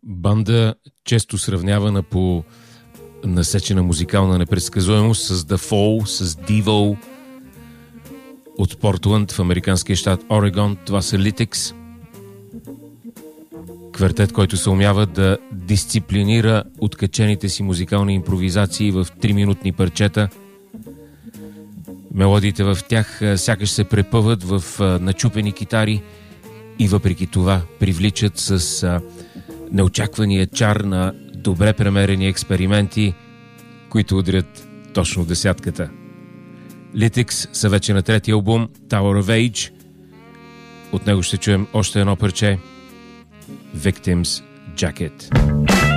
Банда, често сравнявана по насечена музикална непредсказуемост с The Fall, с Devo от Портланд в американския щат Орегон. Това са Lytics. Квартет, който се умява да дисциплинира откачените си музикални импровизации в 3-минутни парчета. Мелодиите в тях сякаш се препъват в начупени китари и въпреки това привличат с неочаквания чар на добре премерени експерименти, които удрят точно в десятката. Lytics са вече на третия албум Tower of Age. От него ще чуем още едно парче Victim's Jacket.